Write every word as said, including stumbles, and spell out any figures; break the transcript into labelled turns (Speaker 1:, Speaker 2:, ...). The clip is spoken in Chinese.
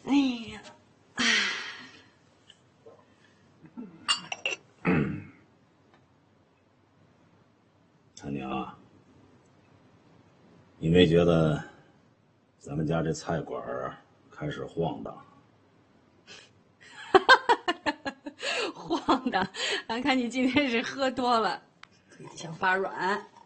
Speaker 1: 哎呀，
Speaker 2: 他娘，你没觉得咱们家这菜馆开始晃荡？
Speaker 1: 晃荡！俺看你今天是喝多了，腿想发软。